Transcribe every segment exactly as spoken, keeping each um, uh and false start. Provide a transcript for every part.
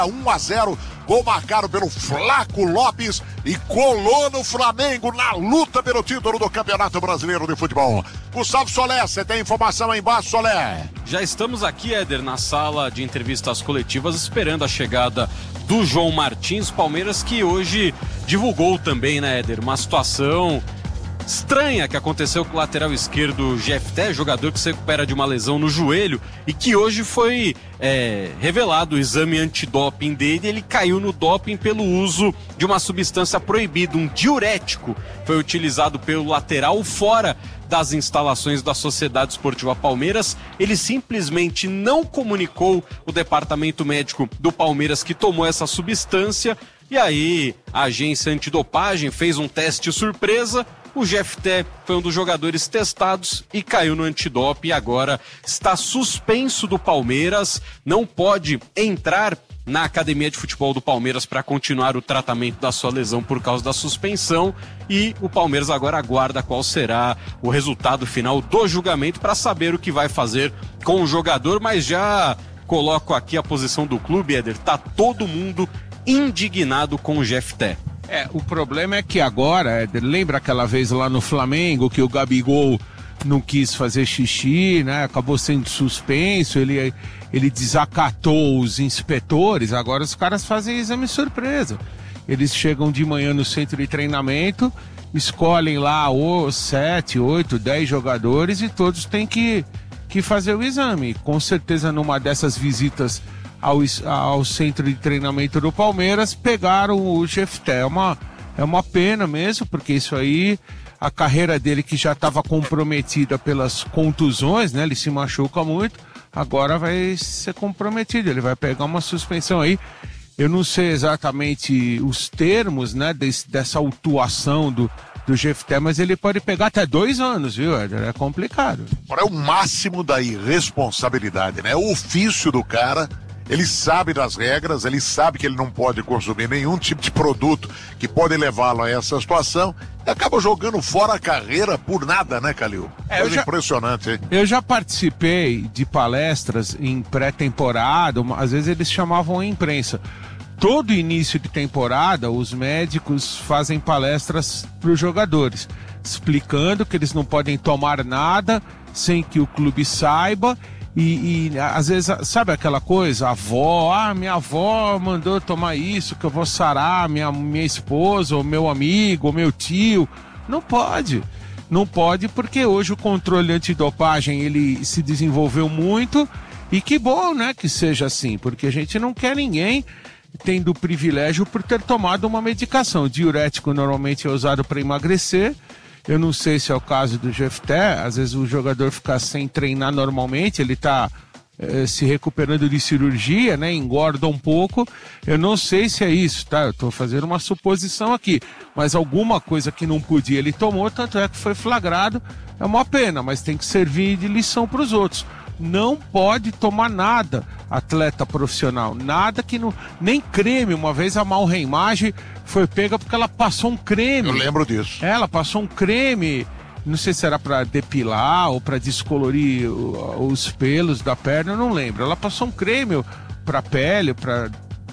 um a zero, gol marcado pelo Flaco Lopes e colou no Flamengo na luta pelo título do Campeonato Brasileiro de Futebol. Gustavo Solé, você tem informação aí embaixo, Solé? Já estamos aqui, Éder, na sala de entrevistas coletivas, esperando a chegada do João Martins. Palmeiras que hoje divulgou também, né, Éder, uma situação estranha que aconteceu com o lateral esquerdo Jefté, jogador que se recupera de uma lesão no joelho e que hoje foi é, revelado o exame antidoping dele. Ele caiu no doping pelo uso de uma substância proibida, um diurético. Foi utilizado pelo lateral fora das instalações da Sociedade Esportiva Palmeiras. Ele simplesmente não comunicou o departamento médico do Palmeiras que tomou essa substância. E aí a agência antidopagem fez um teste surpresa. O Jefté foi um dos jogadores testados e caiu no antidoping e agora está suspenso do Palmeiras, não pode entrar na academia de futebol do Palmeiras para continuar o tratamento da sua lesão por causa da suspensão, e o Palmeiras agora aguarda qual será o resultado final do julgamento para saber o que vai fazer com o jogador. Mas já coloco aqui a posição do clube, Éder, tá todo mundo indignado com o Jefté. É, o problema é que agora, lembra aquela vez lá no Flamengo que o Gabigol não quis fazer xixi, né? Acabou sendo suspenso, ele, ele desacatou os inspetores, agora os caras fazem exame surpresa. Eles chegam de manhã no centro de treinamento, escolhem lá oh, sete, oito, dez jogadores e todos têm que, que fazer o exame. Com certeza numa dessas visitas Ao, ao centro de treinamento do Palmeiras, pegaram o Jefté. É uma, é uma pena mesmo, porque isso aí, a carreira dele que já estava comprometida pelas contusões, né? Ele se machuca muito, agora vai ser comprometido, ele vai pegar uma suspensão aí. Eu não sei exatamente os termos, né, desse, dessa autuação do, do Jefté, mas ele pode pegar até dois anos, viu, Éder? É complicado. Agora é o máximo da irresponsabilidade, né? O ofício do cara. Ele sabe das regras, ele sabe que ele não pode consumir nenhum tipo de produto que pode levá-lo a essa situação e acaba jogando fora a carreira por nada, né, Calil? É Coisa já, impressionante, hein? Eu já participei de palestras em pré-temporada, às vezes eles chamavam a imprensa. Todo início de temporada, os médicos fazem palestras para os jogadores, explicando que eles não podem tomar nada sem que o clube saiba. E, e às vezes, sabe aquela coisa, a avó, ah, minha avó mandou tomar isso, que eu vou sarar minha, minha esposa, ou meu amigo, ou meu tio. Não pode, não pode, porque hoje o controle antidopagem, ele se desenvolveu muito, e que bom, né, que seja assim, porque a gente não quer ninguém tendo privilégio por ter tomado uma medicação. O diurético normalmente é usado para emagrecer. Eu não sei se é o caso do Jefté, às vezes o jogador fica sem treinar normalmente, ele está eh, se recuperando de cirurgia, né, engorda um pouco. Eu não sei se é isso, tá? Eu estou fazendo uma suposição aqui, mas alguma coisa que não podia ele tomou, tanto é que foi flagrado. É uma pena, mas tem que servir de lição para os outros. Não pode tomar nada, atleta profissional, nada que não... Nem creme. Uma vez a Mal Reimagem foi pega porque ela passou um creme. Eu lembro disso. Ela passou um creme, não sei se era para depilar ou para descolorir os pelos da perna, eu não lembro. Ela passou um creme para pele, para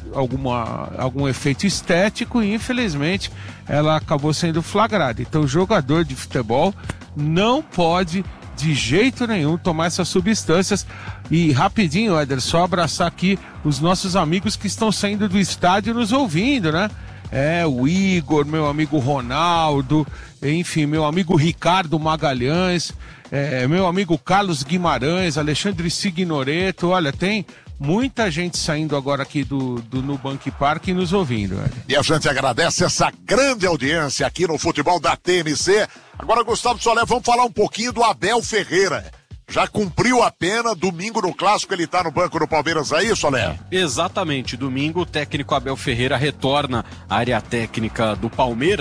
alguma algum efeito estético, e infelizmente ela acabou sendo flagrada. Então o jogador de futebol não pode de jeito nenhum tomar essas substâncias. E rapidinho, Éder, só abraçar aqui os nossos amigos que estão saindo do estádio nos ouvindo, né? É, o Igor, meu amigo Ronaldo, enfim, meu amigo Ricardo Magalhães, é, meu amigo Carlos Guimarães, Alexandre Signoreto. Olha, tem muita gente saindo agora aqui do, do Nubank Park e nos ouvindo. Velho. E a gente agradece essa grande audiência aqui no futebol da T M C. Agora, Gustavo Solé, vamos falar um pouquinho do Abel Ferreira. Já cumpriu a pena, domingo no Clássico ele tá no banco do Palmeiras aí, Solé? Exatamente, domingo o técnico Abel Ferreira retorna à área técnica do Palmeiras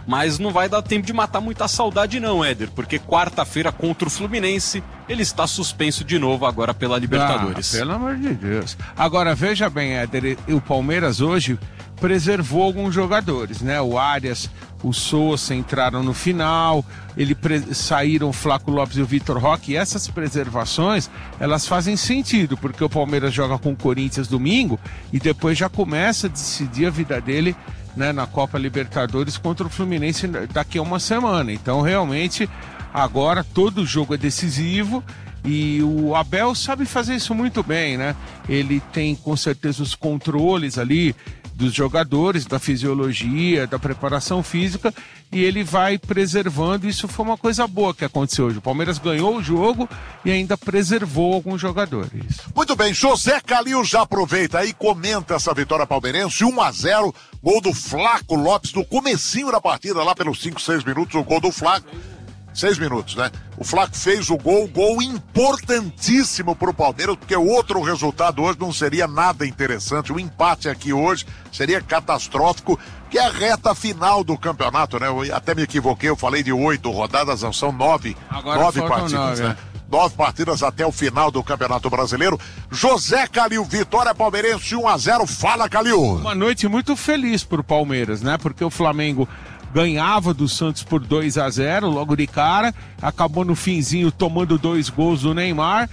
mas não vai dar tempo de matar muita saudade não, Éder, porque quarta-feira contra o Fluminense ele está suspenso de novo agora pela Libertadores. Ah, pelo amor de Deus. Agora, veja bem, Éder, o Palmeiras hoje preservou alguns jogadores, né? O Arias, o Sousa entraram no final, ele pre... saíram o Flaco Lopes e o Vitor Roque, e essas preservações, elas fazem sentido, porque o Palmeiras joga com o Corinthians domingo e depois já começa a decidir a vida dele, né, na Copa Libertadores contra o Fluminense daqui a uma semana. Então, realmente, agora todo jogo é decisivo e o Abel sabe fazer isso muito bem, né? Ele tem, com certeza, os controles ali dos jogadores, da fisiologia, da preparação física, e ele vai preservando. Isso foi uma coisa boa que aconteceu hoje. O Palmeiras ganhou o jogo e ainda preservou alguns jogadores. Muito bem, José Calil já aproveita aí, comenta essa vitória palmeirense, um a zero, gol do Flaco Lopes no comecinho da partida, lá pelos cinco, seis minutos, o gol do Flaco. Seis minutos, né? O Flaco fez o gol, gol importantíssimo pro Palmeiras, porque outro resultado hoje não seria nada interessante. O empate aqui hoje seria catastrófico, que é a reta final do campeonato, né? Eu até me equivoquei, eu falei de oito rodadas, não, são nove, Agora nove partidas, nove, né? É. Nove partidas até o final do Campeonato Brasileiro. José Calil, vitória palmeirense um a zero. Fala, Calil. Uma noite muito feliz pro Palmeiras, né? Porque o Flamengo ganhava do Santos por dois a zero logo de cara, acabou no finzinho tomando dois gols do Neymar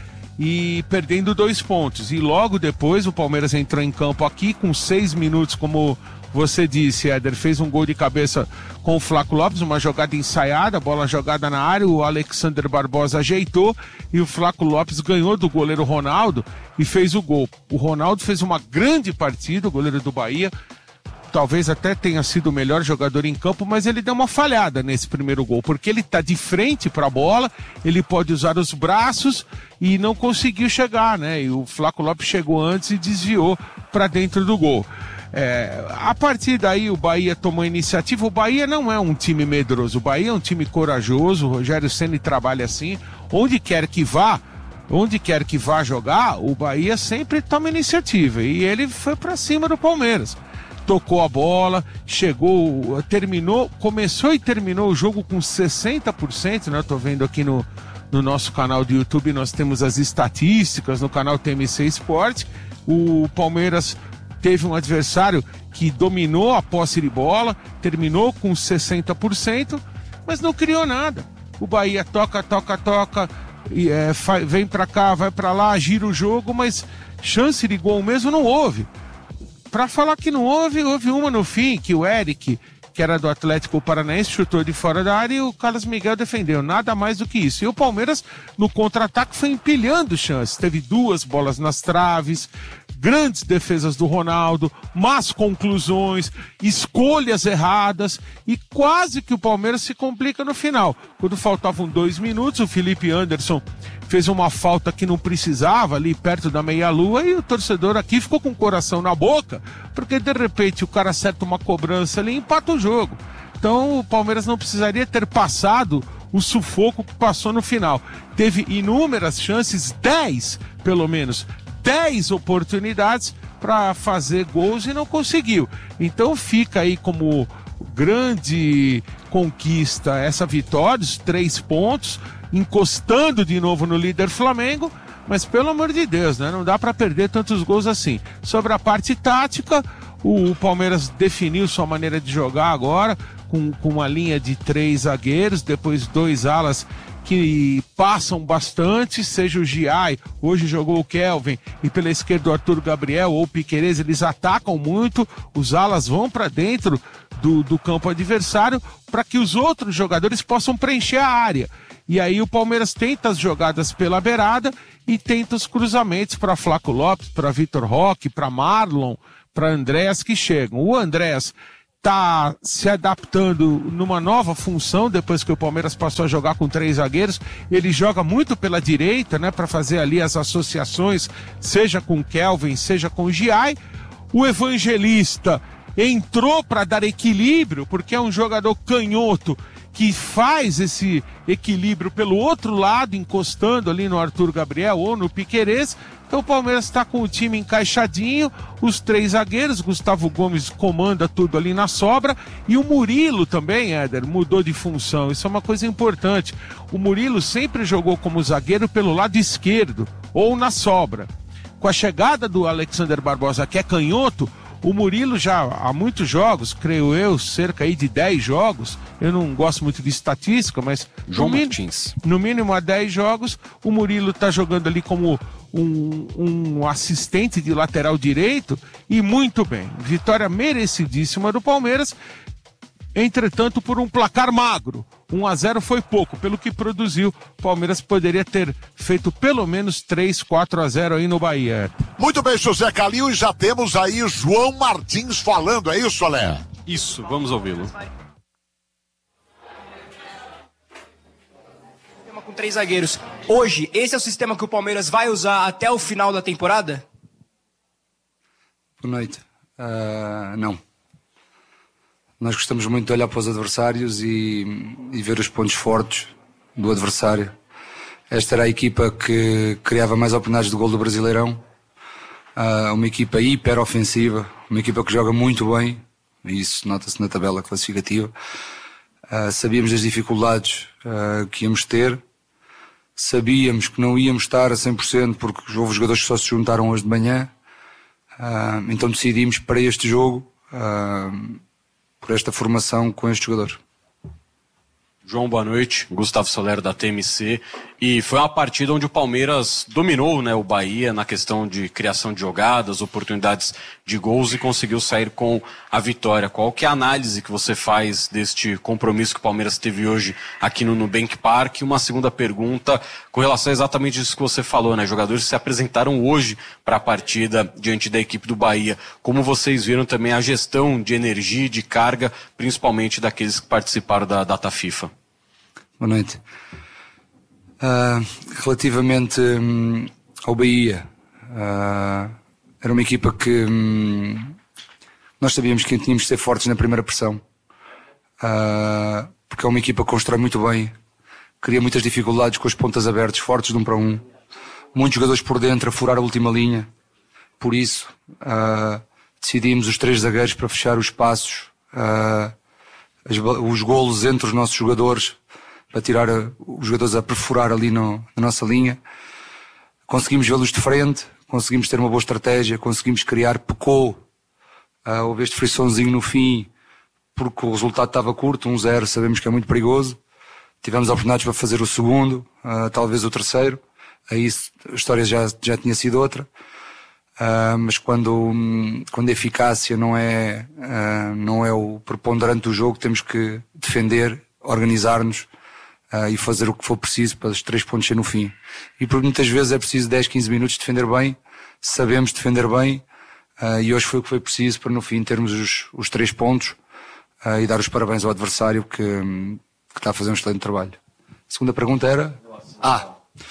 e perdendo dois pontos. E logo depois o Palmeiras entrou em campo aqui com seis minutos, como você disse, Éder, fez um gol de cabeça com o Flaco Lopes, uma jogada ensaiada, bola jogada na área, o Alexander Barbosa ajeitou e o Flaco Lopes ganhou do goleiro Ronaldo e fez o gol. O Ronaldo fez uma grande partida, o goleiro do Bahia, talvez até tenha sido o melhor jogador em campo, mas ele deu uma falhada nesse primeiro gol, porque ele está de frente para a bola, ele pode usar os braços e não conseguiu chegar, né? E o Flaco Lopes chegou antes e desviou para dentro do gol. É, a partir daí o Bahia tomou a iniciativa. O Bahia não é um time medroso, o Bahia é um time corajoso, o Rogério Ceni trabalha assim, onde quer que vá, onde quer que vá jogar, o Bahia sempre toma iniciativa, e ele foi para cima do Palmeiras. Tocou a bola, chegou, terminou, começou e terminou o jogo com sessenta por cento, né? Eu tô vendo aqui no, no nosso canal do YouTube, nós temos as estatísticas no canal T M C Sport. O Palmeiras teve um adversário que dominou a posse de bola, terminou com sessenta por cento, mas não criou nada. O Bahia toca, toca, toca, e, é, vem pra cá, vai pra lá, gira o jogo, mas chance de gol mesmo não houve. Para falar que não houve, houve uma no fim, que o Eric, que era do Atlético Paranaense, chutou de fora da área e o Carlos Miguel defendeu. Nada mais do que isso. E o Palmeiras, no contra-ataque, foi empilhando chances. Teve duas bolas nas traves, grandes defesas do Ronaldo, más conclusões, escolhas erradas e quase que o Palmeiras se complica no final. Quando faltavam dois minutos, o Felipe Anderson fez uma falta que não precisava ali perto da meia-lua e o torcedor aqui ficou com o coração na boca, porque de repente o cara acerta uma cobrança ali e empata o jogo. Então o Palmeiras não precisaria ter passado o sufoco que passou no final. Teve inúmeras chances, dez pelo menos, dez oportunidades para fazer gols e não conseguiu. Então fica aí como grande conquista essa vitória, os três pontos, encostando de novo no líder Flamengo, mas pelo amor de Deus, né? Não dá para perder tantos gols assim. Sobre a parte tática, o Palmeiras definiu sua maneira de jogar agora, com, com uma linha de três zagueiros, depois dois alas que passam bastante, seja o Giai, hoje jogou o Kelvin, e pela esquerda o Arthur Gabriel ou o Piquerez, eles atacam muito, os alas vão para dentro do, do campo adversário para que os outros jogadores possam preencher a área. E aí o Palmeiras tenta as jogadas pela beirada e tenta os cruzamentos para Flaco Lopes, para Vitor Roque, para Marlon, para Andréas que chegam. O Andréas está se adaptando numa nova função depois que o Palmeiras passou a jogar com três zagueiros. Ele joga muito pela direita, né, para fazer ali as associações, seja com o Kelvin, seja com o Giai. O Evangelista entrou para dar equilíbrio, porque é um jogador canhoto que faz esse equilíbrio pelo outro lado, encostando ali no Arthur Gabriel ou no Piquerez. Então o Palmeiras está com o time encaixadinho, os três zagueiros, Gustavo Gomes comanda tudo ali na sobra, e o Murilo também, Éder, mudou de função, isso é uma coisa importante. O Murilo sempre jogou como zagueiro pelo lado esquerdo, ou na sobra. Com a chegada do Alexander Barbosa, que é canhoto, o Murilo já há muitos jogos, creio eu, cerca aí de dez jogos, eu não gosto muito de estatística, mas João no, Martins. no mínimo há dez jogos, o Murilo está jogando ali como um, um assistente de lateral direito e muito bem. Vitória merecidíssima do Palmeiras, entretanto por um placar magro. um a zero foi pouco, pelo que produziu, o Palmeiras poderia ter feito pelo menos três, quatro a zero aí no Bahia. Muito bem, José Calil, e já temos aí João Martins falando, é isso, Alé? Isso, vamos ouvi-lo. Com três zagueiros. Hoje, esse é o sistema que o Palmeiras vai usar até o final da temporada? Boa noite. Uh, não. Nós gostamos muito de olhar para os adversários e, e ver os pontos fortes do adversário. Esta era a equipa que criava mais oportunidades de gol do Brasileirão. Uh, uma equipa hiper ofensiva, uma equipa que joga muito bem, e isso nota-se na tabela classificativa. Uh, sabíamos das dificuldades uh, que íamos ter. Sabíamos que não íamos estar a cem por cento porque houve jogadores que só se juntaram hoje de manhã. Uh, então decidimos para este jogo, uh, por esta formação com este jogador. João, boa noite. Gustavo Soler da T M C. E foi uma partida onde o Palmeiras dominou, né, o Bahia na questão de criação de jogadas, oportunidades de gols e conseguiu sair com a vitória. Qual que é a análise que você faz deste compromisso que o Palmeiras teve hoje aqui no Nubank Park? E uma segunda pergunta com relação a exatamente isso que você falou, né? Jogadores se apresentaram hoje para a partida diante da equipe do Bahia. Como vocês viram também a gestão de energia e de carga, principalmente daqueles que participaram da data FIFA? Boa noite. Uh, relativamente um, ao Bahia, uh, era uma equipa que um, nós sabíamos que tínhamos de ser fortes na primeira pressão, uh, porque é uma equipa que constrói muito bem, cria muitas dificuldades com as pontas abertas, fortes de um para um, muitos jogadores por dentro a furar a última linha. Por isso uh, decidimos os três zagueiros para fechar os espaços, uh, as, os golos entre os nossos jogadores, para tirar os jogadores a perfurar ali no, na nossa linha. Conseguimos vê-los de frente, conseguimos ter uma boa estratégia, conseguimos criar, pecou, uh, houve este friçãozinho no fim, porque o resultado estava curto, um zero, sabemos que é muito perigoso. Tivemos oportunidades para fazer o segundo, uh, talvez o terceiro, aí a história já, já tinha sido outra. Uh, mas quando, quando a eficácia não é, uh, não é o preponderante do jogo, temos que defender, organizar-nos, Uh, e fazer o que for preciso para os três pontos ser no fim. E por muitas vezes é preciso dez, quinze minutos de defender bem, sabemos defender bem, uh, e hoje foi o que foi preciso para no fim termos os, os três pontos uh, e dar os parabéns ao adversário que, que está a fazer um excelente trabalho. A segunda pergunta era? Ah,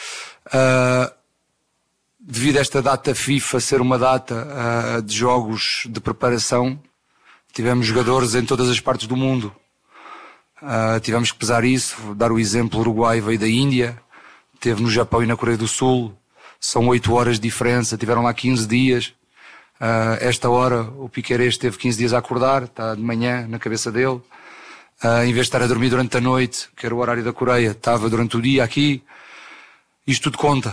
uh, devido a esta data FIFA ser uma data uh, de jogos de preparação, tivemos jogadores em todas as partes do mundo. Uh, tivemos que pesar isso, dar o exemplo, o Uruguai veio da Índia, esteve no Japão e na Coreia do Sul, são oito horas de diferença, tiveram lá quinze dias, uh, esta hora o Piquerez teve quinze dias a acordar, está de manhã na cabeça dele, uh, em vez de estar a dormir durante a noite, que era o horário da Coreia, estava durante o dia aqui, isto tudo conta.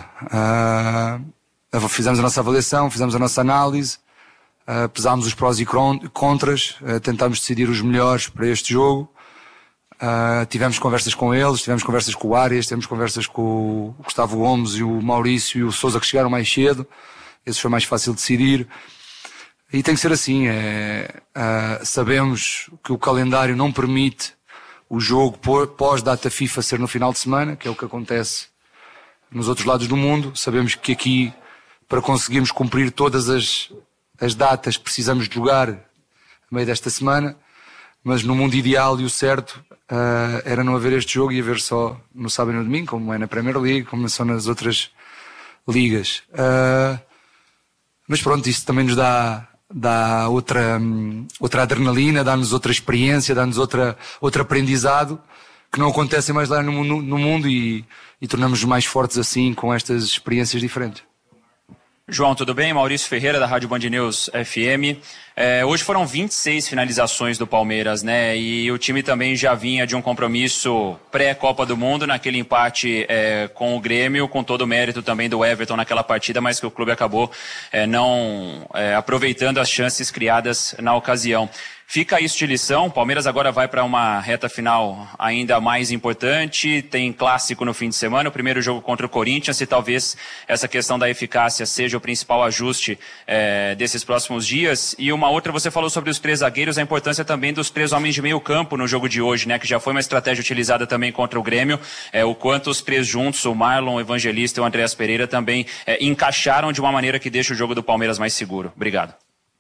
Uh, fizemos a nossa avaliação, fizemos a nossa análise, uh, pesámos os prós e contras, uh, tentámos decidir os melhores para este jogo. Uh, tivemos conversas com eles, tivemos conversas com o Arias, tivemos conversas com o Gustavo Gomes e o Maurício e o Sousa, que chegaram mais cedo. Esses foi mais fácil de decidir. E tem que ser assim. É, uh, sabemos que o calendário não permite o jogo pós-data FIFA ser no final de semana, que é o que acontece nos outros lados do mundo. Sabemos que aqui, para conseguirmos cumprir todas as, as datas, precisamos de jogar a meio desta semana. Mas no mundo ideal e o certo uh, era não haver este jogo e haver só no sábado e no domingo, como é na Premier League, como são nas outras ligas. Uh, mas pronto, isso também nos dá, dá outra, um, outra adrenalina, dá-nos outra experiência, dá-nos outra, outro aprendizado que não acontece mais lá no, no, no mundo e, e tornamos-nos mais fortes assim com estas experiências diferentes. João, tudo bem? Maurício Ferreira, da Rádio Band News F M. É, hoje foram vinte e seis finalizações do Palmeiras, né? E o time também já vinha de um compromisso pré-Copa do Mundo, naquele empate é, com o Grêmio, com todo o mérito também do Everton naquela partida, mas que o clube acabou é, não é, aproveitando as chances criadas na ocasião. Fica isso de lição, o Palmeiras agora vai para uma reta final ainda mais importante, tem clássico no fim de semana, o primeiro jogo contra o Corinthians, e talvez essa questão da eficácia seja o principal ajuste é, desses próximos dias. E uma outra, você falou sobre os três zagueiros, a importância também dos três homens de meio campo no jogo de hoje, né, que já foi uma estratégia utilizada também contra o Grêmio, é, o quanto os três juntos, o Marlon, o Evangelista e o Andreas Pereira também é, encaixaram de uma maneira que deixa o jogo do Palmeiras mais seguro. Obrigado.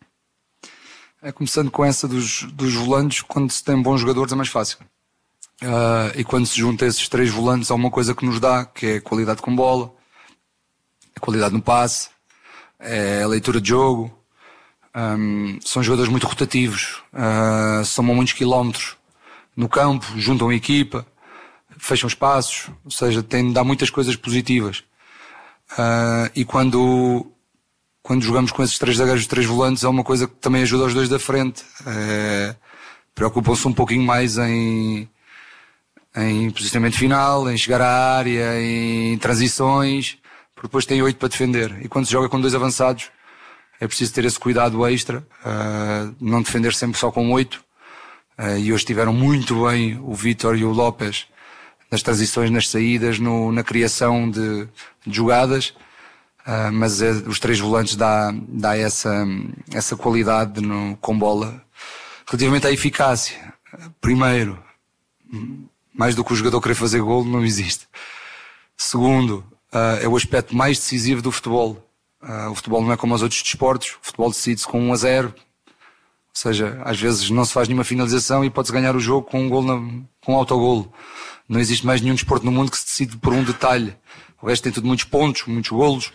É, começando com essa dos, dos volantes, quando se tem bons jogadores é mais fácil. Uh, e quando se junta esses três volantes há uma coisa que nos dá, que é a qualidade com bola, a qualidade no passe, é a leitura de jogo. Um, são jogadores muito rotativos, uh, somam muitos quilómetros no campo, juntam a equipa, fecham espaços, ou seja, tem de dar muitas coisas positivas. Uh, e quando... Quando jogamos com esses três zagueiros e três volantes é uma coisa que também ajuda os dois da frente. É, preocupam-se um pouquinho mais em, em posicionamento final, em chegar à área, em transições, porque depois tem oito para defender. E quando se joga com dois avançados é preciso ter esse cuidado extra, uh, não defender sempre só com oito. Uh, e hoje estiveram muito bem o Vítor e o Lopes nas transições, nas saídas, no, na criação de, de jogadas. Uh, mas é, os três volantes dá, dá essa, essa qualidade no, com bola. Relativamente à eficácia, primeiro, mais do que o jogador querer fazer golo, não existe. Segundo, uh, é o aspecto mais decisivo do futebol. Uh, o futebol não é como os outros desportos, o futebol decide-se com um a zero. Ou seja, às vezes não se faz nenhuma finalização e pode-se ganhar o jogo com um golo, na, com um autogolo. Não existe mais nenhum desporto no mundo que se decide por um detalhe. O resto tem tudo muitos pontos, muitos golos.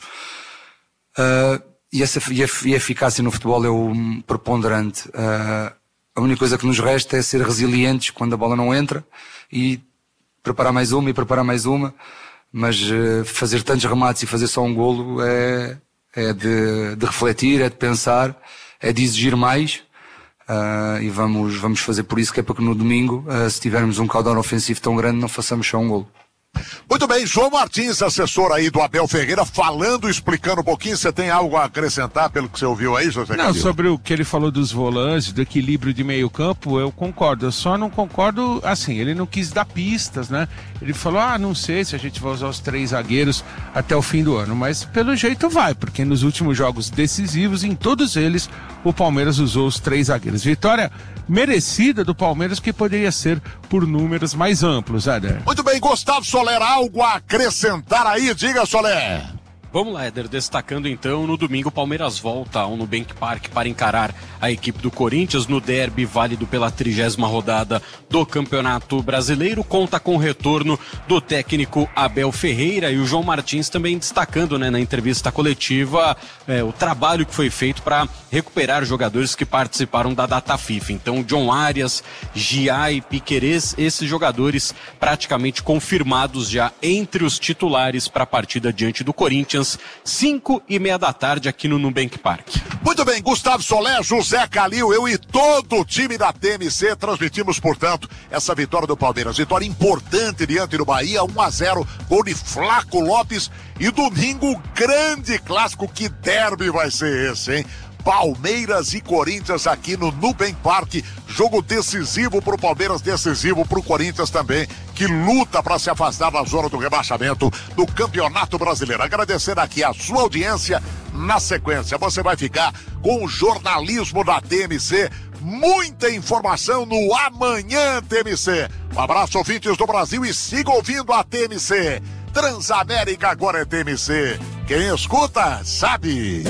Uh, e, essa, e, a, e a eficácia no futebol é o preponderante. Uh, a única coisa que nos resta é ser resilientes quando a bola não entra e preparar mais uma e preparar mais uma. Mas uh, fazer tantos remates e fazer só um golo é, é de, de refletir, é de pensar, é de exigir mais. Uh, e vamos, vamos fazer por isso, que é para que no domingo, uh, se tivermos um caudal ofensivo tão grande, não façamos só um golo. Muito bem, João Martins, assessor aí do Abel Ferreira, falando, explicando um pouquinho. Você tem algo a acrescentar pelo que você ouviu aí, José Não, Camilo? Sobre o que ele falou dos volantes, do equilíbrio de meio campo, eu concordo. Eu só não concordo, assim, ele não quis dar pistas, né? Ele falou, ah, não sei se a gente vai usar os três zagueiros até o fim do ano, mas pelo jeito vai, porque nos últimos jogos decisivos, em todos eles, o Palmeiras usou os três zagueiros. Vitória merecida do Palmeiras, que poderia ser por números mais amplos, Éder. Muito bem, Gustavo Soler, algo a acrescentar aí? Diga, Soler. Vamos lá, Éder, destacando então, no domingo o Palmeiras volta ao Nubank Park para encarar a equipe do Corinthians no derby válido pela trigésima rodada do Campeonato Brasileiro. Conta com o retorno do técnico Abel Ferreira e o João Martins também destacando, né, na entrevista coletiva é, o trabalho que foi feito para recuperar jogadores que participaram da data FIFA. Então, John Arias, Giai, Piquerez, esses jogadores praticamente confirmados já entre os titulares para a partida diante do Corinthians. Cinco e meia da tarde aqui no Nubank Park. Muito bem, Gustavo Soler, José Calil, eu e todo o time da T M C transmitimos, portanto, essa vitória do Palmeiras. Vitória importante diante do Bahia, um a zero, gol de Flaco Lopes. E domingo, grande clássico, que derby vai ser esse, hein? Palmeiras e Corinthians aqui no Nubank Park, jogo decisivo pro Palmeiras, decisivo pro Corinthians também, que luta para se afastar da zona do rebaixamento do Campeonato Brasileiro. Agradecer aqui a sua audiência. Na sequência, você vai ficar com o jornalismo da T M C, muita informação no Amanhã T M C. Um abraço, ouvintes do Brasil, e siga ouvindo a T M C. Transamérica agora é T M C. Quem escuta, sabe.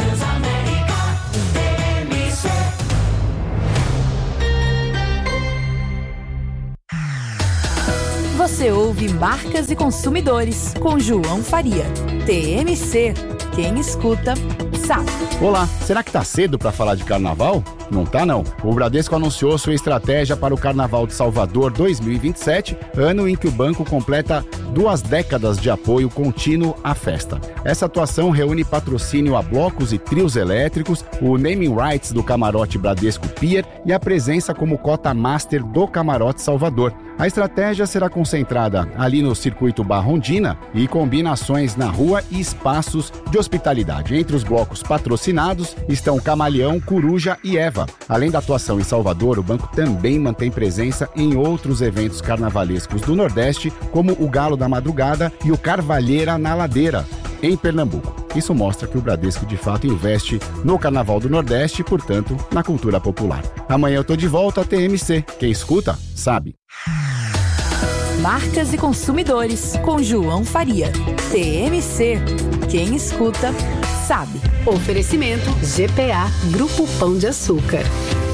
Você ouve Marcas e Consumidores, com João Faria. T M C, quem escuta, sabe. Olá, será que tá cedo para falar de carnaval? Não tá não. O Bradesco anunciou sua estratégia para o Carnaval de Salvador dois mil e vinte e sete, ano em que o banco completa duas décadas de apoio contínuo à festa. Essa atuação reúne patrocínio a blocos e trios elétricos, o naming rights do camarote Bradesco Pier e a presença como cota master do camarote Salvador. A estratégia será concentrada ali no circuito Barrondina e combina ações na rua e espaços de hospitalidade. Entre os blocos patrocinados estão Camaleão, Coruja e Eva. Além da atuação em Salvador, o banco também mantém presença em outros eventos carnavalescos do Nordeste, como o Galo da Madrugada e o Carvalheira na Ladeira, em Pernambuco. Isso mostra que o Bradesco de fato investe no Carnaval do Nordeste e, portanto, na cultura popular. Amanhã eu tô de volta, T M C. Quem escuta, sabe. Marcas e consumidores, com João Faria. T M C. Quem escuta, sabe. Oferecimento G P A, Grupo Pão de Açúcar.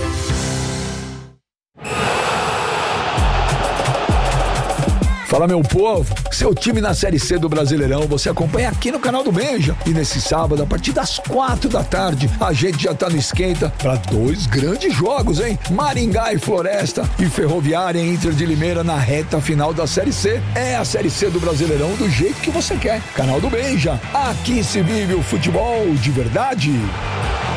Fala, meu povo, seu time na Série C do Brasileirão você acompanha aqui no canal do Benja. E nesse sábado, a partir das quatro da tarde, a gente já tá no esquenta para dois grandes jogos, hein? Maringá e Floresta e Ferroviária e Inter de Limeira na reta final da Série C. É a Série C do Brasileirão do jeito que você quer. Canal do Benja, aqui se vive o futebol de verdade.